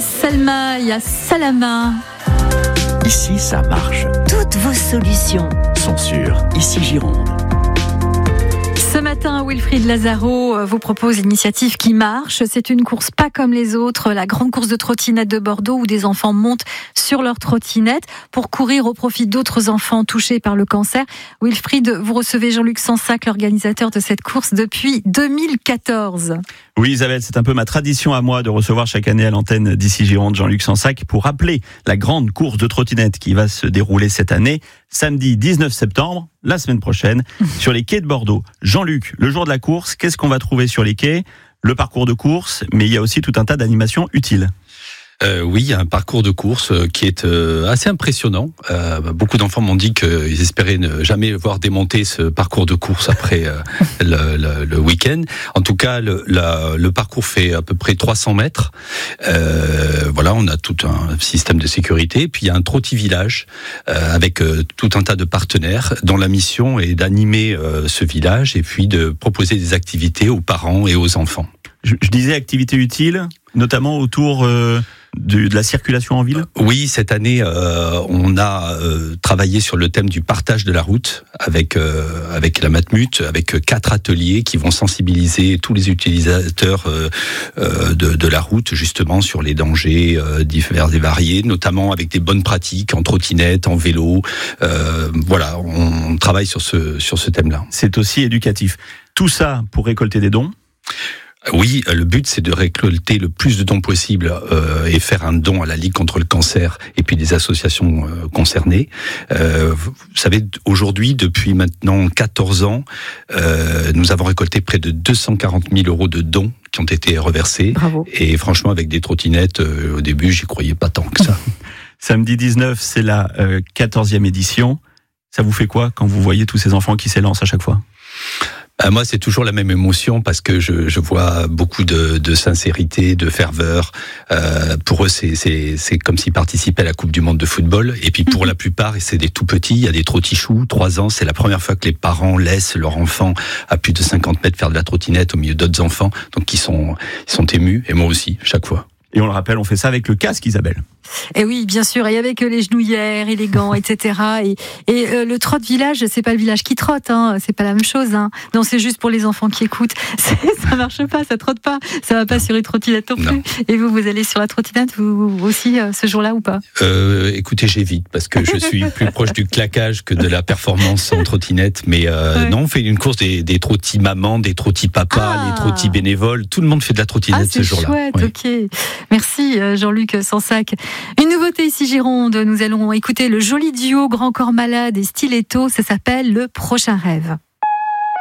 Salma, il y a Salama. Ici, ça marche. Toutes vos solutions sont sur Ici Gironde. Ce matin, Wilfried Lazaro vous propose une initiative qui marche. C'est une course pas comme les autres, la grande course de trottinette de Bordeaux où des enfants montent sur leur trottinette pour courir au profit d'autres enfants touchés par le cancer. Wilfried, vous recevez Jean-Luc Sansac, l'organisateur de cette course depuis 2014. Oui Isabelle, c'est un peu ma tradition à moi de recevoir chaque année à l'antenne d'Ici Gironde Jean-Luc Sansac pour rappeler la grande course de trottinette qui va se dérouler cette année, samedi 19 septembre, la semaine prochaine, sur les quais de Bordeaux. Jean-Luc, le jour de la course, qu'est-ce qu'on va trouver sur les quais ? Le parcours de course, mais il y a aussi tout un tas d'animations utiles. Oui, il y a un parcours de course qui est assez impressionnant. Beaucoup d'enfants m'ont dit qu'ils espéraient ne jamais voir démonter ce parcours de course après le week-end. En tout cas, le parcours fait à peu près 300 mètres. Voilà, on a tout un système de sécurité. Puis il y a un trottivillage avec tout un tas de partenaires dont la mission est d'animer ce village et puis de proposer des activités aux parents et aux enfants. Je disais activités utiles, notamment autour de la circulation en ville. Oui, cette année, on a travaillé sur le thème du partage de la route avec la Matmut, avec 4 ateliers qui vont sensibiliser tous les utilisateurs de la route, justement, sur les dangers divers et variés, notamment avec des bonnes pratiques en trottinette, en vélo. Voilà, on travaille sur ce thème-là. C'est aussi éducatif. Tout ça pour récolter des dons. Oui, le but c'est de récolter le plus de dons possible et faire un don à la Ligue contre le cancer et puis des associations concernées. Vous savez, aujourd'hui, depuis maintenant 14 ans, nous avons récolté près de 240 000 euros de dons qui ont été reversés. Bravo. Et franchement, avec des trottinettes, au début, j'y croyais pas tant que ça. Samedi 19, c'est la 14e édition. Ça vous fait quoi quand vous voyez tous ces enfants qui s'élancent à chaque fois ? Moi, c'est toujours la même émotion parce que je vois beaucoup de sincérité, de ferveur. Pour eux, c'est comme s'ils participaient à la Coupe du Monde de football. Et puis pour la plupart, et c'est des tout petits, il y a des trottichous, 3 ans. C'est la première fois que les parents laissent leur enfant à plus de 50 mètres faire de la trottinette au milieu d'autres enfants. Donc ils sont émus, et moi aussi, chaque fois. Et on le rappelle, on fait ça avec le casque, Isabelle. Et oui, bien sûr, et avec les genouillères et les gants, etc. Et le trot village, c'est pas le village qui trotte, hein, c'est pas la même chose. Hein. Non, c'est juste pour les enfants qui écoutent. Ça marche pas, ça trotte pas, ça va pas sur une trottinette non plus. Non. Et vous allez sur la trottinette, vous aussi, ce jour-là ou pas ? Écoutez, j'évite parce que je suis plus proche du claquage que de la performance en trottinette. Mais ouais. Non, on fait une course des trottis mamans, des trottis papas, les trottis bénévoles. Tout le monde fait de la trottinette ce jour-là. Chouette, ouais. Ok. Merci Jean-Luc Sansac. Une nouveauté ici Gironde, nous allons écouter le joli duo Grand Corps Malade et Stiletto, ça s'appelle Le Prochain Rêve.